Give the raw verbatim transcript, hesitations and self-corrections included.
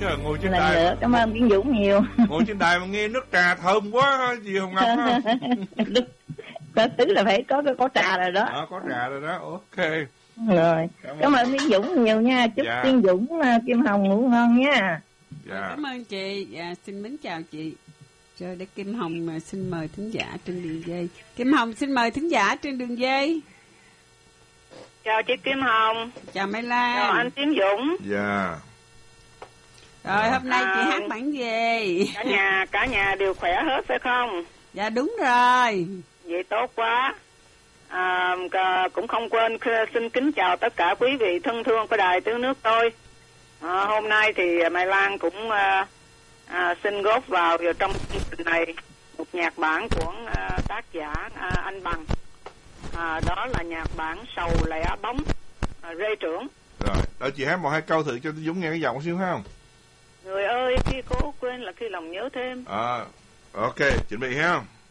Chứ là ngồi trên Lần đài. nữa, cảm ơn Tiến Dũng nhiều. Ngồi trên đài mà nghe nước trà thơm quá gì Hồng Ngọc ha. Có thứ là phải có có trà rồi đó. À, có trà rồi đó, ok. Rồi, cảm, cảm ơn Tiến Dũng nhiều nha. Chúc dạ. Tiến Dũng, Kim Hồng ngủ ngon nha. Dạ. Cảm ơn chị. Dạ, xin mến chào chị. Rồi để Kim Hồng xin mời thính giả trên đường dây. Kim Hồng xin mời thính giả trên đường dây. Chào chị Kim Hồng. Chào Mai Lan. Chào anh Tiến Dũng. Dạ. Rồi hôm nay à, chị hát bản gì? Cả nhà cả nhà đều khỏe hết phải không? Dạ đúng rồi. Vậy tốt quá. À, cũng không quên xin kính chào tất cả quý vị thân thương của đài Tiếng Nước tôi. À, hôm nay thì Mai Lan cũng à, à, xin góp vào, vào trong chương trình này một nhạc bản của à, tác giả à, anh Bằng. À, đó là nhạc bản Sầu Lẻ Bóng à, Rê Trưởng. Rồi, đó chị hát một hai câu thử cho Dũng nghe cái giọng xíu không? Người ơi khi cố quên là khi lòng nhớ thêm. À, ok, chuẩn bị ha.